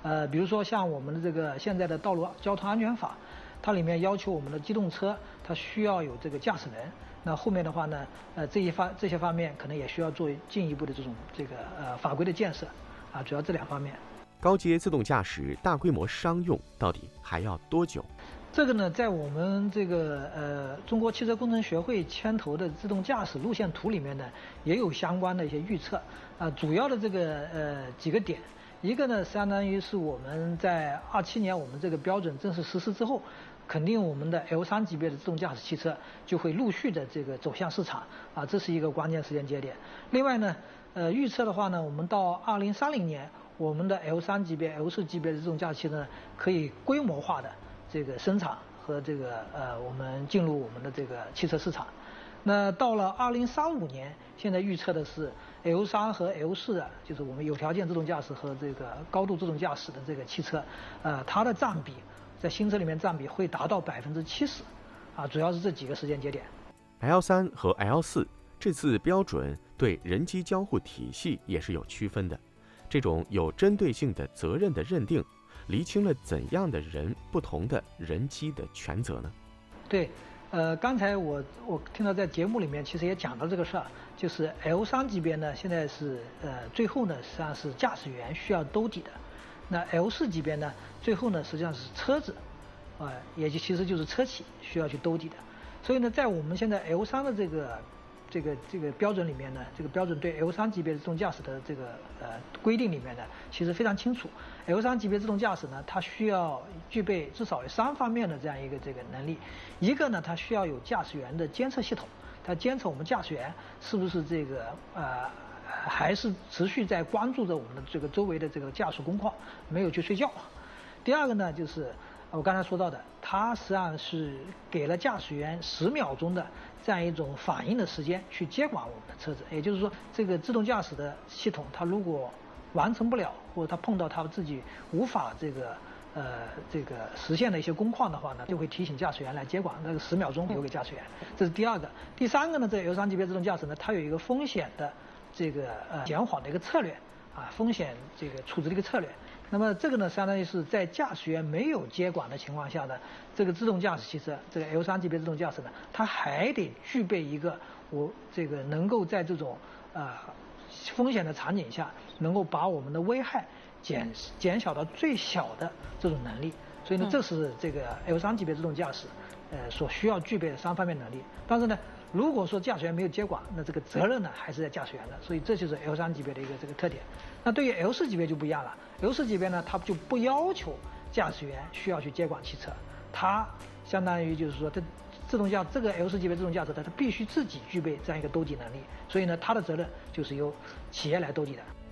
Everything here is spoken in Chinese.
比如说像我们的这个现在的道路交通安全法，它里面要求我们的机动车它需要有这个驾驶人。那后面的话呢，这些方面可能也需要做进一步的这个法规的建设啊，主要这2方面。 高阶自动驾驶大规模商用到底还要多久？ 这个呢，在我们这个中国汽车工程学会牵头的自动驾驶路线图里面呢，也有相关的一些预测啊，主要的这个几个点。一个呢，相当于是我们在27年我们这个标准正式实施之后，肯定我们的 L3级别的自动驾驶汽车就会陆续的这个走向市场啊，这是一个关键时间节点。另外呢，预测的话呢，我们到2030年，我们的 L3级别、L4级别的自动驾驶汽车呢，可以规模化的这个生产和这个我们进入我们的这个汽车市场。那到了2035年，现在预测的是 L3和 L4啊，就是我们有条件自动驾驶和这个高度自动驾驶的这个汽车，它的占比在新车里面占比会达到70%，啊，主要是这几个时间节点。 L3和 L4这次标准对人机交互体系也是有区分的，这种有针对性的责任的认定，厘清了怎样的人不同的人机的权责呢？ 对。刚才我听到在节目里面其实也讲到这个事儿，就是 L3级别呢，现在是最后呢实际上是驾驶员需要兜底的，那 L4级别呢，最后呢实际上是车子，也其实就是车企需要去兜底的。所以呢，在我们现在 L3的这个标准里面呢，这个标准对 L3级别自动驾驶的这个规定里面呢，其实非常清楚。L3级别自动驾驶呢，它需要具备至少有3方面的这样一个这个能力。一个呢，它需要有驾驶员的监测系统，它监测我们驾驶员是不是这个还是持续在关注着我们的这个周围的这个驾驶工况，没有去睡觉。第二个呢，就是我刚才说到的，它实际上是给了驾驶员10秒钟的这样一种反应的时间去接管我们的车子。也就是说，这个自动驾驶的系统，它如果完成不了，或者它碰到它自己无法这个实现的一些工况的话呢，就会提醒驾驶员来接管，那个10秒钟留给驾驶员。这是第二个。第三个呢，这L3级别自动驾驶呢，它有一个风险的这个减缓的一个策略啊，风险这个处置的一个策略。那么这个呢，相当于是在驾驶员没有接管的情况下呢，这个自动驾驶汽车，这个 L3级别自动驾驶呢，它还得具备一个这个能够在这种风险的场景下，能够把我们的危害减小到最小的这种能力。所以呢，这是这个 L3级别自动驾驶所需要具备的3方面能力。但是呢，如果说驾驶员没有接管，那这个责任呢还是在驾驶员的，所以这就是 L3级别的一个这个特点。那对于 L4级别就不一样了 ，L4级别呢，它就不要求驾驶员需要去接管汽车，它相当于就是说，这个 L4级别自动驾驶它必须自己具备这样一个兜底能力，所以呢，它的责任就是由企业来兜底的。